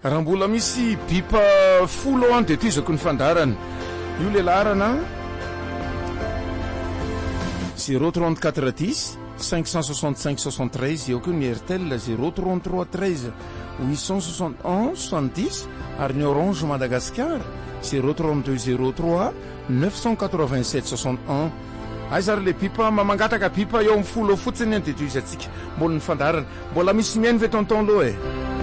raha mbola misy bipa folo any de toizako ny fandarany io le larana 034 10 565 73 eo koa ny Airtel 033 13 861 70 ary ny Orange Madagascar 032 03 987 61 aizary le pipa mamangataka pipa eo amin'ny folo fotsiny de toizatsika mbola ny fandarana mbola misy miainy ve tonton lo